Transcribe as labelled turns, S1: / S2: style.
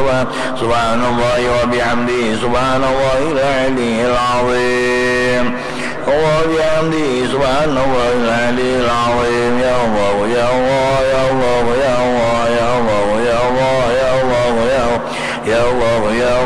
S1: سبحان الله وبحمده سبحان الله العلي العظيم وبحمده سبحان الله العلي العظيم يا الله يا الله يا الله يا الله يا الله يا الله يا الله يا الله يا الله يا